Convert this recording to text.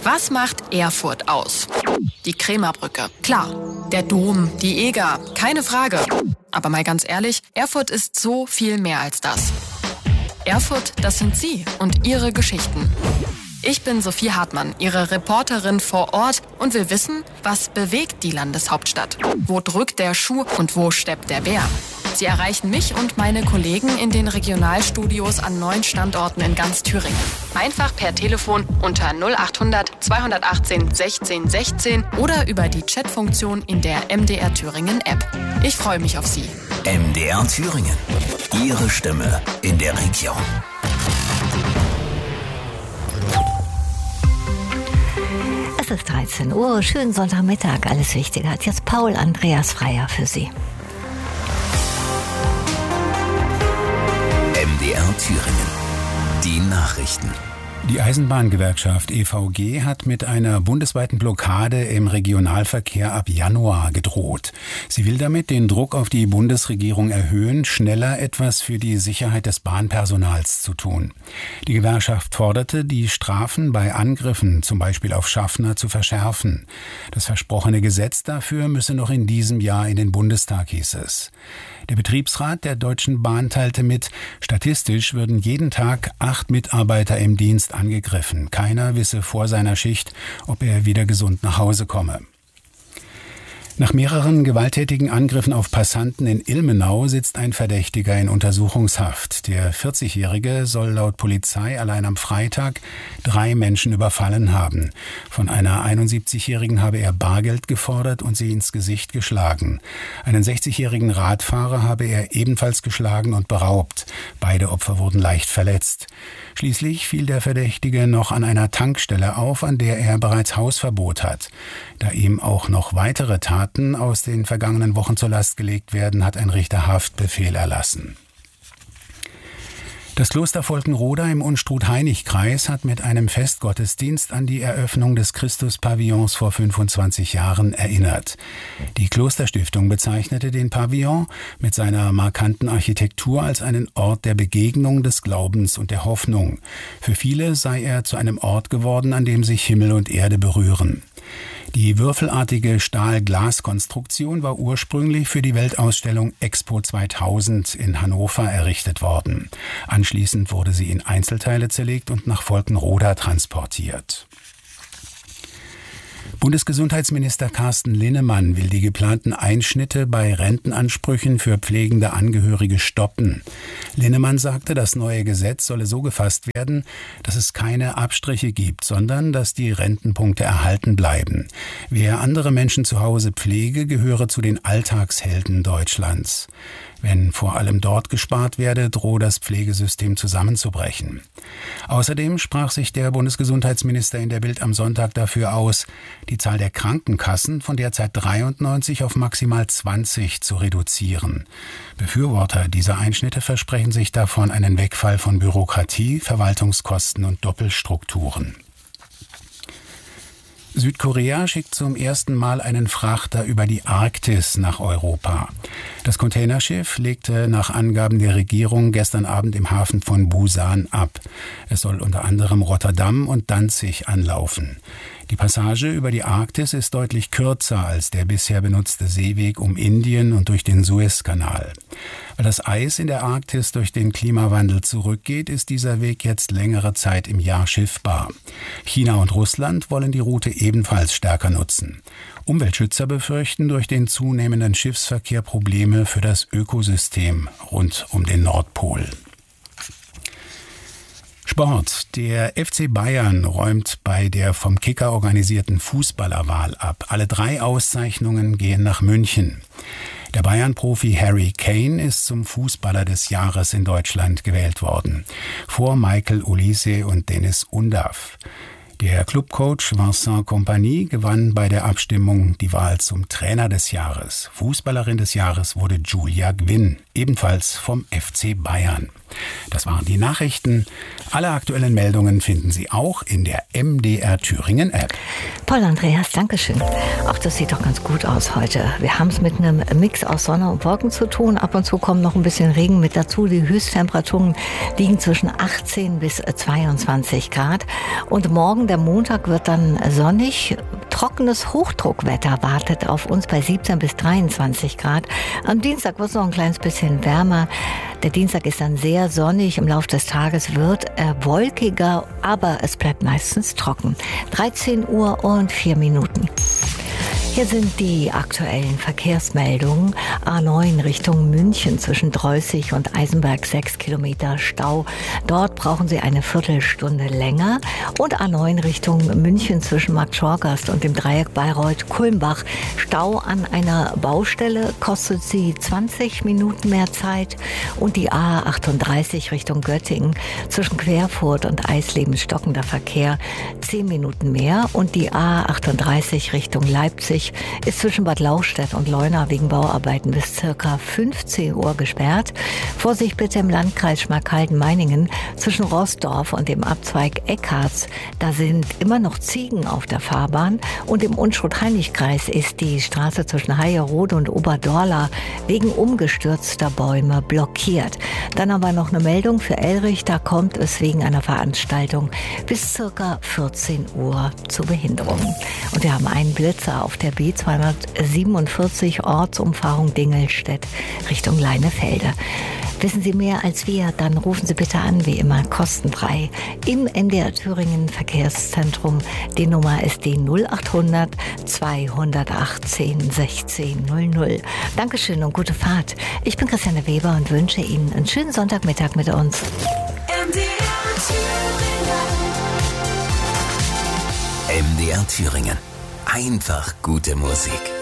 Was macht Erfurt aus? Die Krämerbrücke, klar. Der Dom, die Eger, keine Frage. Aber mal ganz ehrlich, Erfurt ist so viel mehr als das. Erfurt, das sind Sie und Ihre Geschichten. Ich bin Sophie Hartmann, Ihre Reporterin vor Ort und will wissen, was bewegt die Landeshauptstadt? Wo drückt der Schuh und wo steppt der Bär? Sie erreichen mich und meine Kollegen in den Regionalstudios an 9 Standorten in ganz Thüringen. Einfach per Telefon unter 0800 218 16 16 oder über die Chatfunktion in der MDR Thüringen App. Ich freue mich auf Sie. MDR Thüringen. Ihre Stimme in der Region. Es ist 13 Uhr, schönen Sonntagmittag. Alles Wichtige hat jetzt Paul Andreas Freier für Sie. MDR Thüringen. Die Nachrichten. Die Eisenbahngewerkschaft EVG hat mit einer bundesweiten Blockade im Regionalverkehr ab Januar gedroht. Sie will damit den Druck auf die Bundesregierung erhöhen, schneller etwas für die Sicherheit des Bahnpersonals zu tun. Die Gewerkschaft forderte, die Strafen bei Angriffen, zum Beispiel auf Schaffner, zu verschärfen. Das versprochene Gesetz dafür müsse noch in diesem Jahr in den Bundestag, hieß es. Der Betriebsrat der Deutschen Bahn teilte mit, statistisch würden jeden Tag 8 Mitarbeiter im Dienst angegriffen. Keiner wisse vor seiner Schicht, ob er wieder gesund nach Hause komme. Nach mehreren gewalttätigen Angriffen auf Passanten in Ilmenau sitzt ein Verdächtiger in Untersuchungshaft. Der 40-Jährige soll laut Polizei allein am Freitag 3 Menschen überfallen haben. Von einer 71-Jährigen habe er Bargeld gefordert und sie ins Gesicht geschlagen. Einen 60-jährigen Radfahrer habe er ebenfalls geschlagen und beraubt. Beide Opfer wurden leicht verletzt. Schließlich fiel der Verdächtige noch an einer Tankstelle auf, an der er bereits Hausverbot hat. Da ihm auch noch weitere Taten aus den vergangenen Wochen zur Last gelegt werden, hat ein Richter Haftbefehl erlassen. Das Kloster Volkenroda im Unstrut-Hainich-Kreis hat mit einem Festgottesdienst an die Eröffnung des Christus-Pavillons vor 25 Jahren erinnert. Die Klosterstiftung bezeichnete den Pavillon mit seiner markanten Architektur als einen Ort der Begegnung, des Glaubens und der Hoffnung. Für viele sei er zu einem Ort geworden, an dem sich Himmel und Erde berühren. Die würfelartige Stahl-Glas-Konstruktion war ursprünglich für die Weltausstellung Expo 2000 in Hannover errichtet worden. Anschließend wurde sie in Einzelteile zerlegt und nach Volkenroda transportiert. Bundesgesundheitsminister Carsten Linnemann will die geplanten Einschnitte bei Rentenansprüchen für pflegende Angehörige stoppen. Linnemann sagte, das neue Gesetz solle so gefasst werden, dass es keine Abstriche gibt, sondern dass die Rentenpunkte erhalten bleiben. Wer andere Menschen zu Hause pflege, gehöre zu den Alltagshelden Deutschlands. Wenn vor allem dort gespart werde, drohe das Pflegesystem zusammenzubrechen. Außerdem sprach sich der Bundesgesundheitsminister in der Bild am Sonntag dafür aus, die Zahl der Krankenkassen von derzeit 93 auf maximal 20 zu reduzieren. Befürworter dieser Einschnitte versprechen sich davon einen Wegfall von Bürokratie, Verwaltungskosten und Doppelstrukturen. Südkorea schickt zum ersten Mal einen Frachter über die Arktis nach Europa. Das Containerschiff legte nach Angaben der Regierung gestern Abend im Hafen von Busan ab. Es soll unter anderem Rotterdam und Danzig anlaufen. Die Passage über die Arktis ist deutlich kürzer als der bisher benutzte Seeweg um Indien und durch den Suezkanal. Weil das Eis in der Arktis durch den Klimawandel zurückgeht, ist dieser Weg jetzt längere Zeit im Jahr schiffbar. China und Russland wollen die Route ebenfalls stärker nutzen. Umweltschützer befürchten durch den zunehmenden Schiffsverkehr Probleme für das Ökosystem rund um den Nordpol. Sport. Der FC Bayern räumt bei der vom Kicker organisierten Fußballerwahl ab. Alle 3 Auszeichnungen gehen nach München. Der Bayern-Profi Harry Kane ist zum Fußballer des Jahres in Deutschland gewählt worden. Vor Michael Olise und Dennis Undav. Der Clubcoach Vincent Kompany gewann bei der Abstimmung die Wahl zum Trainer des Jahres. Fußballerin des Jahres wurde Julia Gwynn, ebenfalls vom FC Bayern. Das waren die Nachrichten. Alle aktuellen Meldungen finden Sie auch in der MDR Thüringen App. Paul Andreas, Dankeschön. Ach, das sieht doch ganz gut aus heute. Wir haben es mit einem Mix aus Sonne und Wolken zu tun. Ab und zu kommt noch ein bisschen Regen mit dazu. Die Höchsttemperaturen liegen zwischen 18 bis 22 Grad. Und morgen, der Montag, wird dann sonnig. Trockenes Hochdruckwetter wartet auf uns bei 17 bis 23 Grad. Am Dienstag wird es noch ein kleines bisschen wärmer. Der Dienstag ist dann sehr sonnig. Im Laufe des Tages wird er wolkiger, aber es bleibt meistens trocken. 13 Uhr und 4 Minuten. Hier sind die aktuellen Verkehrsmeldungen. A9 Richtung München zwischen Dreußig und Eisenberg 6 Kilometer Stau. Dort brauchen Sie eine Viertelstunde länger. Und A9 Richtung München zwischen Markt Schorgast und dem Dreieck Bayreuth-Kulmbach. Stau an einer Baustelle kostet Sie 20 Minuten mehr Zeit. Und die A38 Richtung Göttingen zwischen Querfurt und Eisleben stockender Verkehr 10 Minuten mehr. Und die A38 Richtung Leipzig ist zwischen Bad Lauchstädt und Leuna wegen Bauarbeiten bis ca. 15 Uhr gesperrt. Vorsicht bitte im Landkreis Schmalkalden-Meiningen zwischen Roßdorf und dem Abzweig Eckharts. Da sind immer noch Ziegen auf der Fahrbahn. Und im Unstrut-Heinig-Kreis ist die Straße zwischen Heierode und Oberdorla wegen umgestürzter Bäume blockiert. Dann haben wir noch eine Meldung für Elrich. Da kommt es wegen einer Veranstaltung bis ca. 14 Uhr zu Behinderungen. Und wir haben einen Blitzer auf der B247 Ortsumfahrung Dingelstedt Richtung Leinefelde. Wissen Sie mehr als wir, dann rufen Sie bitte an, wie immer kostenfrei im MDR Thüringen Verkehrszentrum. Die Nummer ist die 0800 218 1600. Dankeschön und gute Fahrt. Ich bin Christiane Weber und wünsche Ihnen einen schönen Sonntagmittag mit uns. MDR Thüringen. Einfach gute Musik.